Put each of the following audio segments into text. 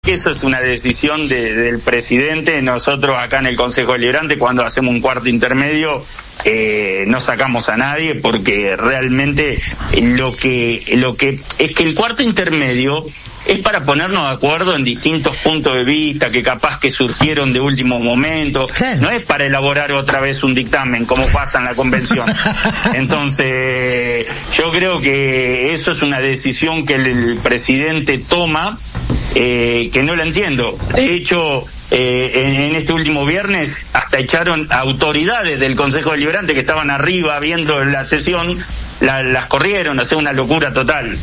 que eso es una decisión del presidente. Nosotros acá en el Consejo Deliberante, cuando hacemos un cuarto intermedio, no sacamos a nadie, porque realmente lo que es que el cuarto intermedio es para ponernos de acuerdo en distintos puntos de vista que capaz que surgieron de último momento. No es para elaborar otra vez un dictamen como pasa en la convención. Entonces yo creo que eso es una decisión que el presidente toma, que no la entiendo. De hecho, en este último viernes hasta echaron autoridades del Consejo Deliberante que estaban arriba viendo la sesión, las corrieron. O sea, una locura total.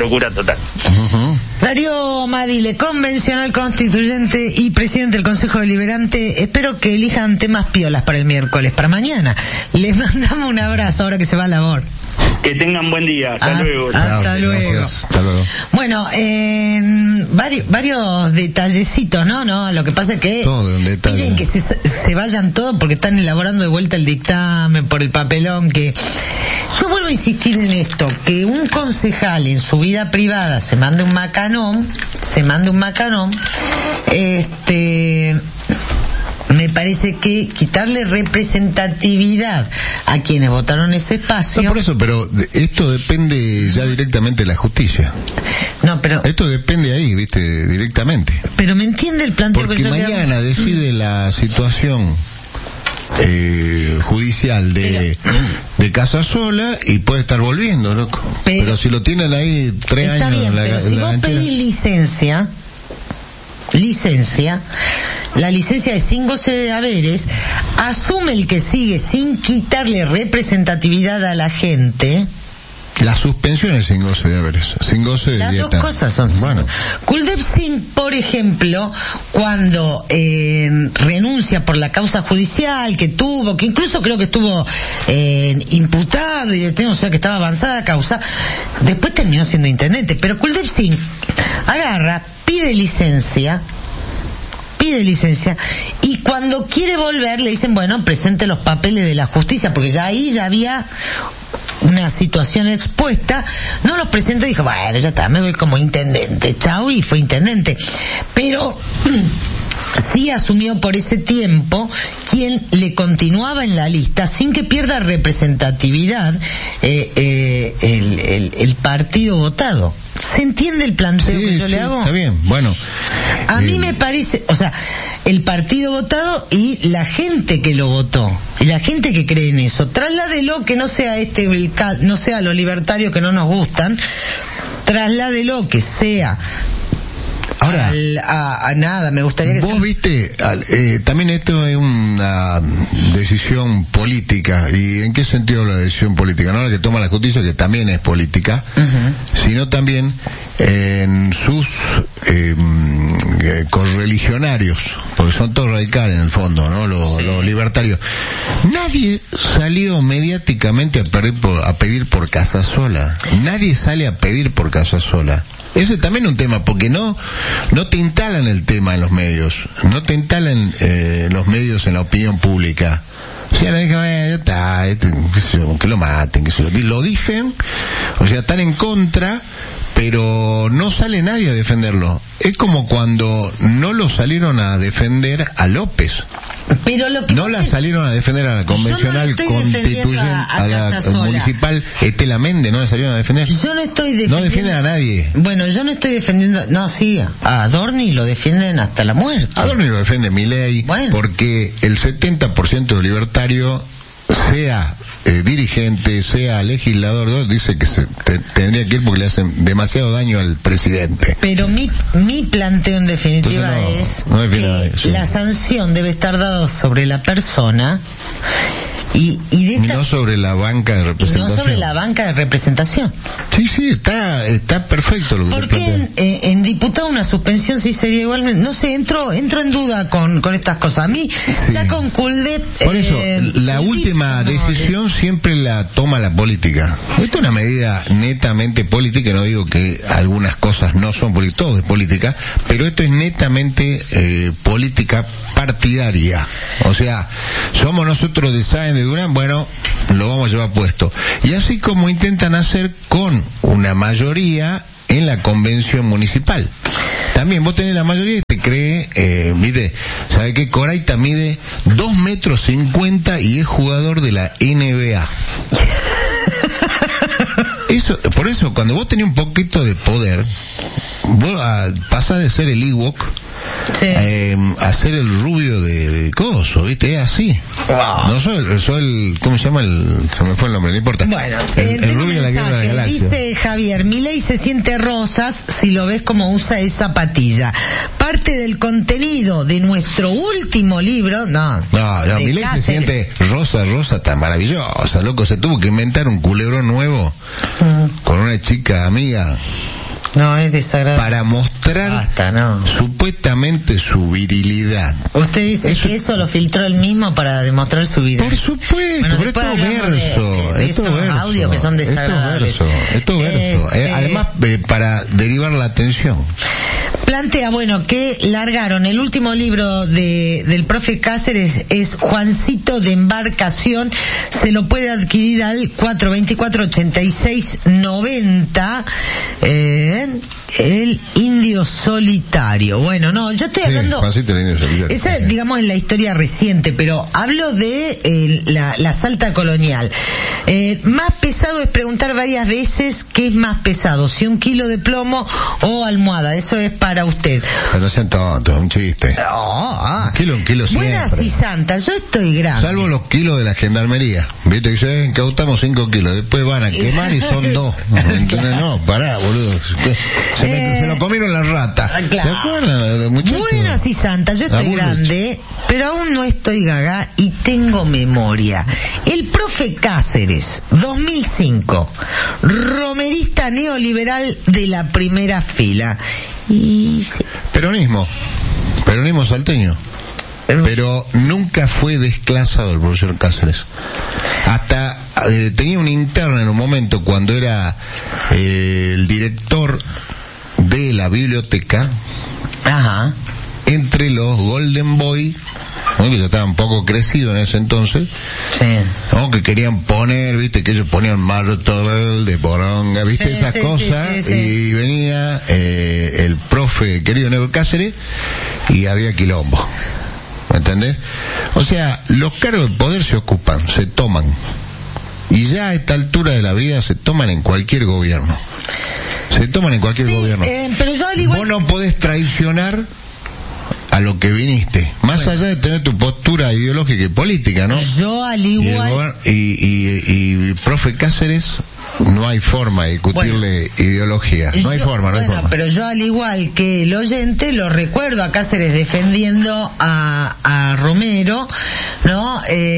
Darío Madile, convencional constituyente y presidente del Consejo Deliberante. Espero que elijan temas piolas para el miércoles, para mañana. Les mandamos un abrazo ahora que se va a labor. Que tengan buen día. Hasta luego. Hasta luego. Bueno, varios detallecitos, ¿no? Lo que pasa es que piden que se vayan todos porque están elaborando de vuelta el dictamen por el papelón que... Yo vuelvo a insistir en esto, que un concejal en su vida privada se mande un macanón, me parece que quitarle representatividad a quienes votaron ese espacio... No, por eso, pero esto depende ya directamente de la justicia. No, pero... Esto depende ahí, viste, directamente. Pero me entiende el planteo porque que yo... Porque mañana decide la situación judicial de Casasola y puede estar volviendo, loco. Pero si lo tienen ahí 3 años... Está bien, pero si vos pedís licencia, la licencia es sin goce de haberes, asume el que sigue sin quitarle representatividad a la gente. La suspensión es sin goce de haberes, sin goce de dieta. Las dos cosas son. Bueno. Kuldeep Singh, por ejemplo, cuando renuncia por la causa judicial que tuvo, que incluso creo que estuvo imputado y detenido, o sea que estaba avanzada la causa, después terminó siendo intendente. Pero Kuldeep Singh agarra, pide licencia, y cuando quiere volver le dicen, bueno, presente los papeles de la justicia, porque ya ahí ya había una situación expuesta. No los presentó y dijo, bueno, ya está, me voy como intendente, chau, y fue intendente. Pero sí asumió por ese tiempo quien le continuaba en la lista sin que pierda representatividad el partido votado. ¿Se entiende el planteo que yo le hago? Está bien, bueno. A mí me parece, o sea, el partido votado y la gente que lo votó, y la gente que cree en eso, trasládelo, que no sea no sea los libertarios que no nos gustan, trasládelo que sea... Ahora, nada, me gustaría que... Vos viste, también esto es una decisión política. ¿Y en qué sentido la decisión política? No la que toma la justicia, que también es política, sino también en sus correligionarios, porque son todos radicales en el fondo, ¿no? Los libertarios. Nadie salió mediáticamente a pedir por Casasola. Nadie sale a pedir por Casasola. Ese también es un tema, porque no te instalan el tema en los medios, no te instalan los medios en la opinión pública. O sea, ya está, que lo maten, lo dicen, o sea, están en contra, pero no sale nadie a defenderlo. Es como cuando no lo salieron a defender a López. Pero lo que no la salieron a defender a la convencional constituyente, a la municipal Estela Méndez, no la salieron a defender. Yo no estoy defendiendo. No defienden a nadie. Bueno, yo no estoy defendiendo, no, sí, a Adorni lo defienden hasta la muerte. Adorni lo defiende Milei, porque el 70% de libertario, sea dirigente, sea legislador, dice que tendría que ir porque le hacen demasiado daño al presidente. Pero mi planteo en definitiva es que la sanción debe estar dada sobre la persona y no sobre la banca de representación. No sobre la banca de representación. Sí, está perfecto lo que porque en diputado una suspensión sí sería igualmente, no sé, entro en duda con estas cosas. A mí ya con Kuldeep, por eso la última decisión siempre la toma la política. Esto es una medida netamente política, no digo que algunas cosas no son políticas, todo es política, pero esto es netamente política partidaria. O sea, somos nosotros de Sáenz de Durán, bueno, lo vamos a llevar puesto. Y así como intentan hacer con una mayoría en la convención municipal. También vos tenés la mayoría que te cree, viste, ¿sabe qué? Coraita mide 2,50 metros y es jugador de la NBA. Eso, por eso, cuando vos tenés un poquito de poder, vos pasás de ser el Ewok a ser el rubio de coso, ¿viste? Es así. Wow. No soy el, ¿cómo se llama? Se me fue el nombre, no importa. Bueno, el rubio de la guerra de la galaxia. Dice Javier, Milei se siente rosas si lo ves como usa esa patilla. Parte del contenido de nuestro último libro, no, Milei se siente rosa tan maravillosa, loco, se tuvo que inventar un culebrón nuevo con una chica amiga. No, es desagradable. Para mostrar supuestamente su virilidad. Usted dice que eso lo filtró él mismo para demostrar su virilidad. Por supuesto, pero esto verso. Esos audios que son desagradables. Esto verso. Además, para derivar la atención. Plantea, bueno, que largaron el último libro del profe Cáceres, es Juancito de Embarcación, se lo puede adquirir al 424-8690, el Indio Solitario. Bueno, no, yo estoy hablando, Juancito el Indio Solitario. Esa, digamos, en la historia reciente, pero hablo de la Salta colonial. Más pesado es preguntar varias veces qué es más pesado, si 1 kilo de plomo o almohada. Eso es para usted. Pero no sean tontos, un chiste. Un kilo siempre. Buenas y santas, yo estoy grande. Salvo los kilos de la gendarmería. Viste, dice, incautamos 5 kilos, después van a quemar y son 2. Entonces, no, pará, boludo. Se lo comieron la rata. Claro. ¿Se acuerdan, muchachos? Buenas y santas, yo estoy grande, pero aún no estoy gaga y tengo memoria. El profe Cáceres, 2005, romerista neoliberal de la primera fila. Y peronismo salteño. Pero nunca fue desclasado el profesor Cáceres. Hasta tenía una interna en un momento cuando era el director de la biblioteca. Ajá. Entre los Golden Boy, ¿no? Que ya estaban poco crecidos en ese entonces, ¿no? Que querían poner, viste, que ellos ponían Martorell de Poronga, viste, esas cosas, y venía el profe querido Negro Cáceres y había quilombo, ¿me entendés? O sea, los cargos de poder se ocupan, se toman, y ya a esta altura de la vida se toman en cualquier gobierno. Gobierno. Pero yo al igual... Vos no podés traicionar a lo que viniste, más allá de tener tu postura ideológica y política, ¿no? Yo al igual... Y profe Cáceres, no hay forma de discutirle ideología, no hay forma. Pero yo al igual que el oyente, lo recuerdo a Cáceres defendiendo a Romero, ¿no?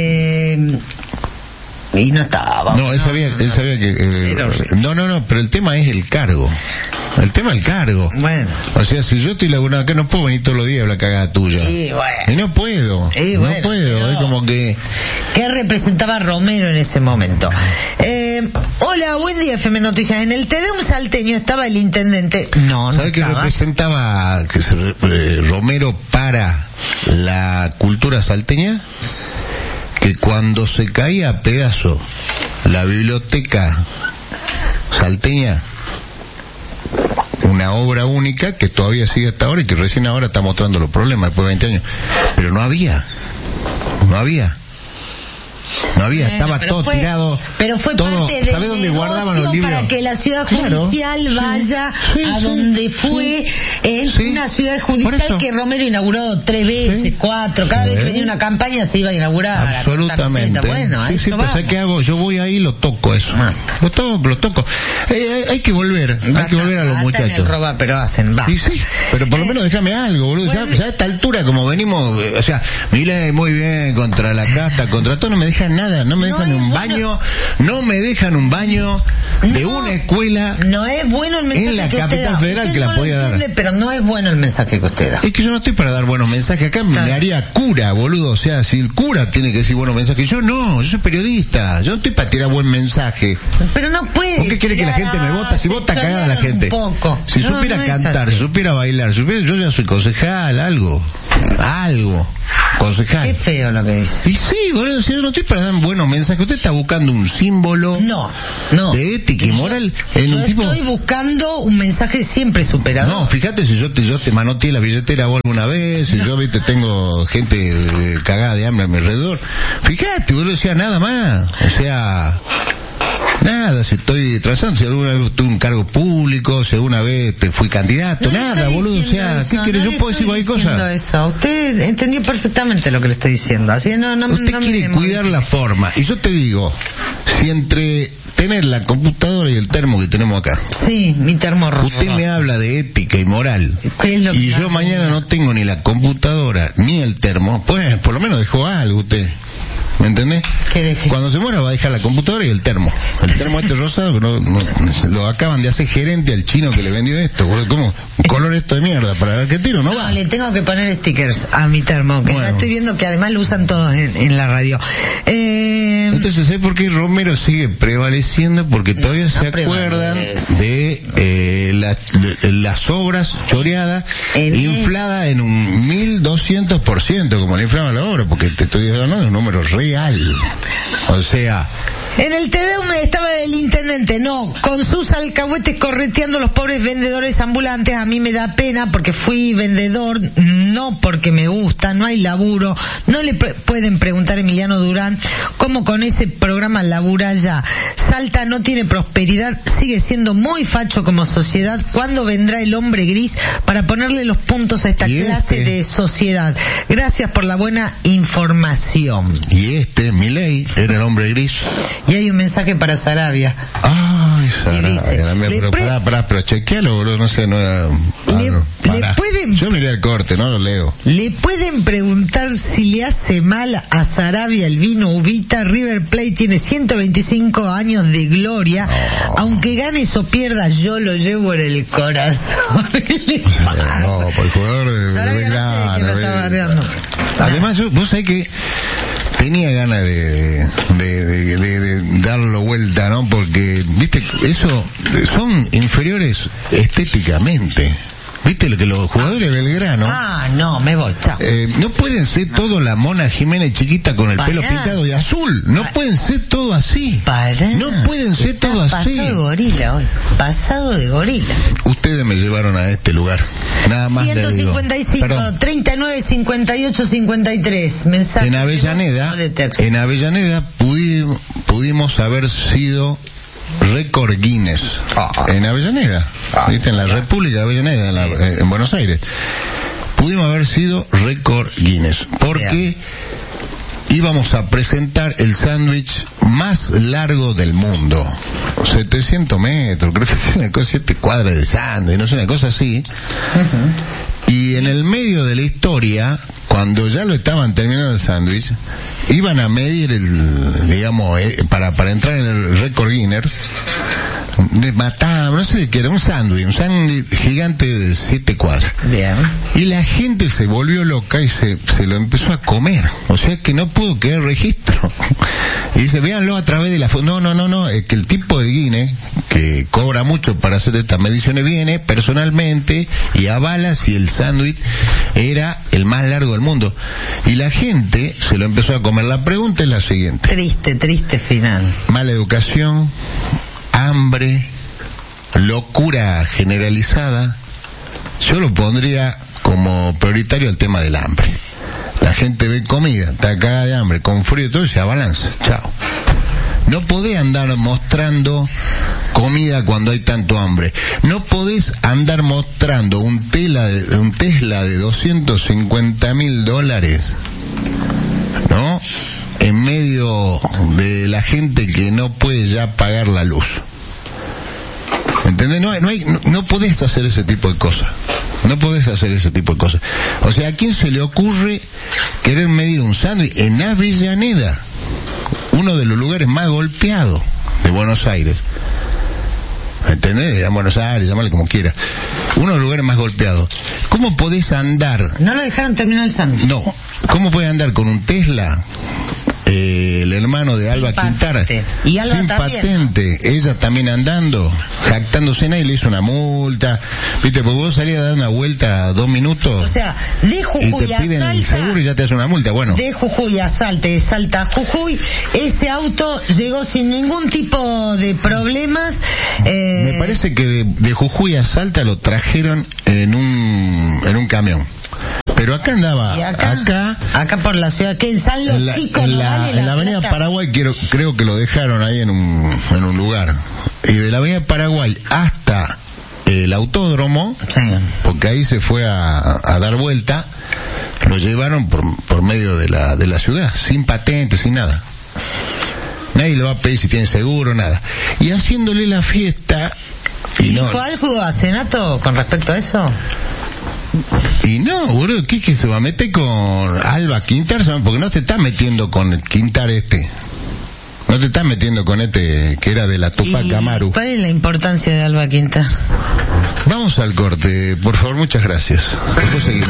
Y no estaba. No, él sabía que... No, pero el tema es el cargo. El tema del cargo. Bueno. O sea, si yo estoy laburando acá, no puedo venir todos los días a la cagada tuya. Y no puedo. Pero es como que... ¿Qué representaba Romero en ese momento? Hola, buen día, FM Noticias. En el Tedeum salteño estaba el intendente. No ¿Sabe qué representaba Romero para la cultura salteña? Que cuando se caía a pedazos la biblioteca salteña, una obra única que todavía sigue hasta ahora y que recién ahora está mostrando los problemas después de 20 años, pero no había, estaba todo tirado. Pero fue todo, parte ¿sabe dónde guardaban los libros? Para que la ciudad judicial vaya a donde fue una ciudad judicial que Romero inauguró 3 veces, 4, cada vez que venía una campaña se iba a inaugurar. Absolutamente. Bueno, pues, ¿qué hago? Yo voy ahí y lo toco eso. Lo toco. Hay que volver a los muchachos. Pero hacen, va. Sí, pero por lo menos déjame algo, boludo. Ya a esta altura, como venimos, o sea, Milei muy bien contra la casta, contra todo, no me dejan nada, no me dejan un baño de una escuela. No es bueno el mensaje en la que capital federal usted que la podía dar. Pero no es bueno el mensaje que usted da. Es que yo no estoy para dar buenos mensajes, acá me haría cura, boludo, o sea, si el cura tiene que decir buenos mensajes, yo soy periodista, yo no estoy para tirar buen mensaje. Pero no puede. ¿Por qué quiere que la gente me vota? Si vota cagada la gente. Si supiera cantar, si supiera bailar, yo ya soy concejal, algo. concejal. Qué feo lo que dice. Y sí, boludo, si yo no estoy para dar buenos mensajes. Usted está buscando un símbolo de ética y moral en un tipo... Estoy buscando un mensaje siempre superador. No, fíjate si yo te manoteé la billetera vos alguna vez, si yo tengo gente cagada de hambre a mi alrededor. Fíjate, vos decía nada más. O sea... Nada, si estoy trazando, si alguna vez tuve un cargo público, si alguna vez te fui candidato, nada, boludo, o sea, eso, ¿qué querés? Yo puedo decir cualquier cosa. Eso. Usted entendió perfectamente lo que le estoy diciendo, así usted quiere cuidar la forma, y yo te digo, si entre tener la computadora y el termo que tenemos acá. Sí, mi termo rojo. Usted me habla de ética y moral, y yo mañana no tengo ni la computadora ni el termo, pues por lo menos dejó algo usted. ¿Me entendés? Cuando se muera va a dejar la computadora y el termo. El termo este rosado, lo acaban de hacer gerente al chino que le vendió esto. ¿Cómo? Un color esto de mierda para el argentino, ¿no? No, le tengo que poner stickers a mi termo, que ya estoy viendo que además lo usan todos en la radio. Entonces, ¿sabes por qué Romero sigue prevaleciendo? Porque todavía se acuerdan de las obras choreadas, infladas en un 1200%, como le inflaban la obra, porque te estoy hablando de un número real. O sea... En el Tedeum estaba el intendente, con sus alcahuetes correteando los pobres vendedores ambulantes. A mí me da pena porque fui vendedor, no porque me gusta, no hay laburo. No le pueden preguntar a Emiliano Durán cómo con ese programa labura ya. Salta no tiene prosperidad, sigue siendo muy facho como sociedad. ¿Cuándo vendrá el hombre gris para ponerle los puntos a esta clase de sociedad? Gracias por la buena información. Y Milei, era el hombre gris. Y hay un mensaje para Sarabia. Ay, Sarabia. Pero chequealo, boludo, no sé, yo miré el corte, no lo leo. Le pueden preguntar si le hace mal a Sarabia el vino Uvita. River Plate tiene 125 años de gloria. Aunque ganes o pierdas, yo lo llevo en el corazón. ¿Qué le pasa? No, por el jugador de Sarabia no sé quién lo está bardeando. Además, vos sabés que tenía ganas de darlo vuelta, ¿no? Porque, viste, eso son inferiores estéticamente. ¿Viste lo que los jugadores de Belgrano? No, me voy, chao. No pueden ser todo la Mona Jiménez chiquita con el pelo pintado de azul. No pueden ser todo así. No pueden ser todo así. Pasado de gorila hoy. Pasado de gorila. Ustedes me llevaron a este lugar. Nada más 155, 39, 58, 53. Mensaje. En Avellaneda pudimos haber sido récord Guinness. En Avellaneda. ¿Viste? En la República de Avellaneda, en Buenos Aires. Pudimos haber sido récord Guinness. Porque íbamos a presentar el sándwich más largo del mundo. 700 metros, creo que es una cosa, 7 cuadras de sándwich, no sé, una cosa así. Y en el medio de la historia, cuando ya lo estaban terminando el sándwich, iban a medir para entrar en el récord Guinness, mataban, no sé qué era, un sándwich gigante de 7 cuadras. Bien. Y la gente se volvió loca y se lo empezó a comer. O sea que no pudo quedar registro. Y dice, véanlo a través de la foto. No, es que el tipo de Guinness, que cobra mucho para hacer estas mediciones, viene personalmente y avala si el sándwich era el más largo del mundo. Y la gente se lo empezó a comer. La pregunta es la siguiente. Triste final. Mala educación, hambre, locura generalizada. Yo lo pondría como prioritario el tema del hambre. La gente ve comida, está cagada de hambre, con frío y todo, y se abalanza. Chao. No podés andar mostrando comida cuando hay tanto hambre. No podés andar mostrando un Tesla de $250.000, ¿no? En medio de la gente que no puede ya pagar la luz. ¿Entendés? No podés hacer ese tipo de cosas. No podés hacer ese tipo de cosas. O sea, ¿a quién se le ocurre querer medir un sándwich en Avellaneda? Uno de los lugares más golpeados de Buenos Aires. ¿Entendés? En Buenos Aires, llámale como quieras. Uno de los lugares más golpeados. ¿Cómo podés andar? No lo dejaron terminar el sándwich. No. ¿Cómo podés andar con un Tesla el hermano de Alba Quintana, y Alba sin también, patente, ¿no? Ella también andando, jactándose, nadie le hizo una multa, viste, porque vos salías a dar una vuelta a 2 minutos, o sea, de Jujuy y te piden a Salta, el seguro y ya te hacen una multa, bueno. De Jujuy a Salta, de Salta a Jujuy, ese auto llegó sin ningún tipo de problemas. Me parece que de Jujuy a Salta lo trajeron en un camión. Pero acá andaba, acá por la ciudad, que en San Los Chicos, en la avenida Paraguay creo que lo dejaron ahí en un lugar. Y de la avenida Paraguay hasta el autódromo, sí, porque ahí se fue a dar vuelta, lo llevaron por medio de la ciudad, sin patente, sin nada. Nadie le va a pedir si tiene seguro, nada. Y haciéndole la fiesta... ¿Dijo algo a Senato con respecto a eso? Y no, boludo, ¿qué es que se va a meter con Alba Quintar? Porque no te estás metiendo con el Quintar no te estás metiendo con que era de la Tupac Amaru. ¿Cuál es la importancia de Alba Quintar? Vamos al corte, por favor, muchas gracias. Después seguimos.